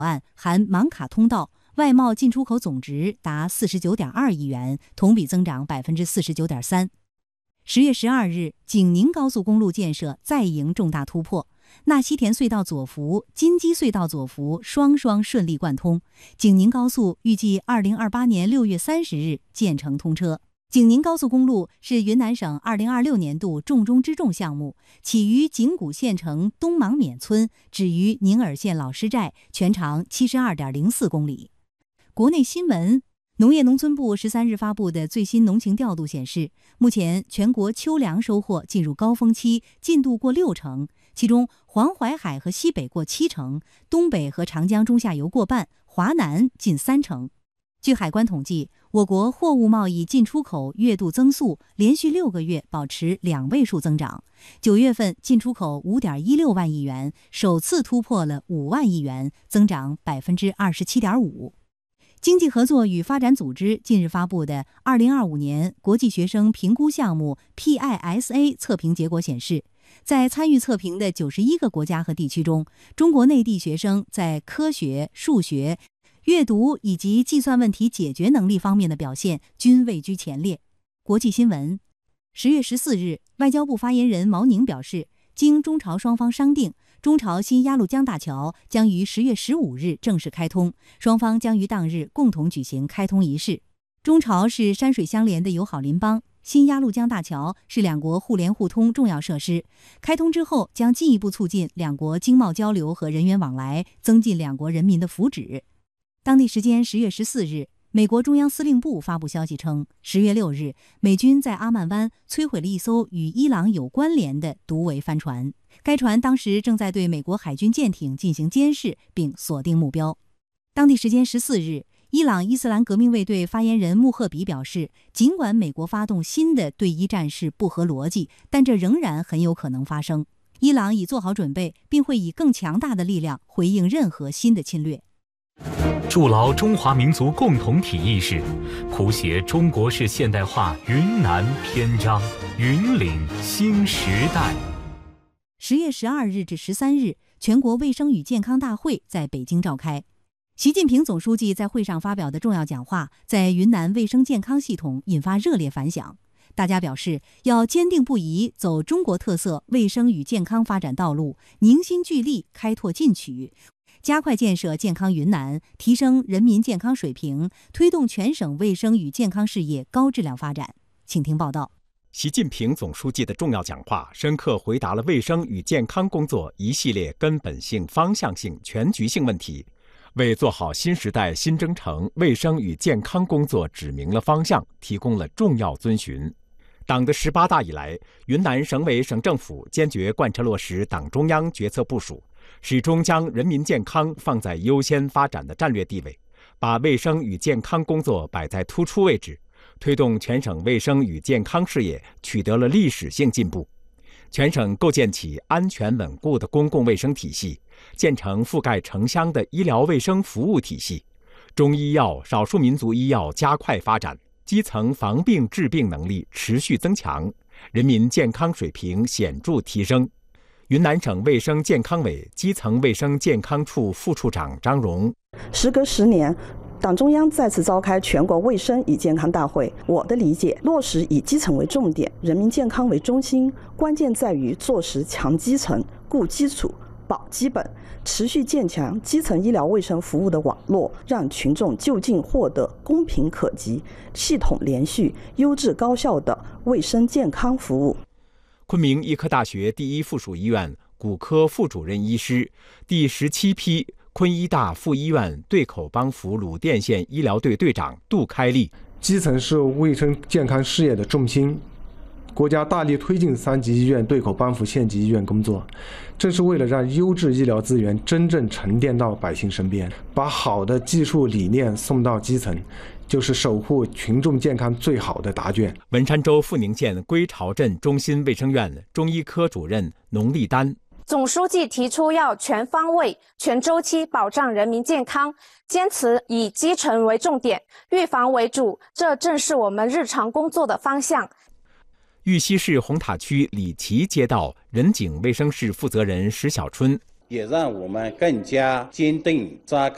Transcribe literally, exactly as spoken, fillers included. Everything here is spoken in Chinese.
案含盲卡通道，外贸进出口总值达四十九点二亿元，同比增长百分之四十九点三。十月十二日，景宁高速公路建设再迎重大突破，纳西田隧道左幅、金鸡隧道左幅双双顺利贯通，景宁高速预计二零二八年六月三十日建成通车。景宁高速公路是云南省二零二六年度重中之重项目，起于景谷县城东芒冕村，止于宁洱县老师寨，全长七十二点零四公里。国内新闻，农业农村部十三日发布的最新农情调度显示，目前全国秋粮收获进入高峰期，进度过六成，其中黄淮海和西北过七成，东北和长江中下游过半，华南近三成。据海关统计，我国货物贸易进出口月度增速连续六个月保持两位数增长。九月份进出口 五点一六万亿元，首次突破了五万亿元，增长 百分之二十七点五。经济合作与发展组织近日发布的二零二五年国际学生评估项目 P I S A 测评结果显示，在参与测评的九十一个国家和地区中，中国内地学生在科学、数学、阅读以及计算问题解决能力方面的表现均位居前列。国际新闻，十月十四日，外交部发言人毛宁表示，经中朝双方商定，中朝新鸭绿江大桥将于十月十五日正式开通，双方将于当日共同举行开通仪式。中朝是山水相连的友好邻邦，新鸭绿江大桥是两国互联互通重要设施，开通之后将进一步促进两国经贸交流和人员往来，增进两国人民的福祉。当地时间十月十四日，美国中央司令部发布消息称，十月六日，美军在阿曼湾摧毁了一艘与伊朗有关联的毒围帆船，该船当时正在对美国海军舰艇进行监视，并锁定目标。当地时间十四日，伊朗伊斯兰革命卫队发言人穆赫比表示，尽管美国发动新的对伊战事不合逻辑，但这仍然很有可能发生。伊朗已做好准备，并会以更强大的力量回应任何新的侵略。 筑牢中华民族共同体意识，谱写中国式现代化云南篇章，云岭新时代。 十月十二日至十三日，全国卫生与健康大会在北京召开。习近平总书记在会上发表的重要讲话，在云南卫生健康系统引发热烈反响。大家表示，要坚定不移走中国特色卫生与健康发展道路，凝心聚力开拓进取，加快建设健康云南，提升人民健康水平，推动全省卫生与健康事业高质量发展。请听报道。 习近平总书记的重要讲话，深刻回答了卫生与健康工作一系列根本性、方向性、全局性问题，为做好新时代新征程卫生与健康工作指明了方向，提供了重要遵循。党的十八大以来，云南省委省政府坚决贯彻落实党中央决策部署，始终将人民健康放在优先发展的战略地位，把卫生与健康工作摆在突出位置，推动全省卫生与健康事业取得了历史性进步。全省构建起安全稳固的公共卫生体系，建成覆盖城乡的医疗卫生服务体系，中医药、少数民族医药加快发展，基层防病治病能力持续增强，人民健康水平显著提升。云南省卫生健康委基层卫生健康处副处长张荣： 时隔十年，党中央再次召开全国卫生与健康大会。我的理解，落实以基层为重点，人民健康为中心，关键在于做实强基层、固基础、保基本，持续建强基层医疗卫生服务的网络，让群众就近获得公平可及、系统连续、优质高效的卫生健康服务。 昆明医科大学第一附属医院骨科副主任医师、第十七批昆医大附医院对口帮扶鲁甸县医疗队队长杜开立： 基层是卫生健康事业的重心，国家大力推进三级医院对口帮扶县级医院工作，正是为了让优质医疗资源真正沉淀到百姓身边，把好的技术理念送到基层，就是守护群众健康最好的答卷。 文山州富宁县归巢镇中心卫生院中医科主任农立丹： 总书记提出要全方位、全周期保障人民健康，坚持以基层为重点、预防为主，这正是我们日常工作的方向。 玉溪市红塔区李岐街道仁井卫生室负责人石小春： 也让我们更加坚定扎根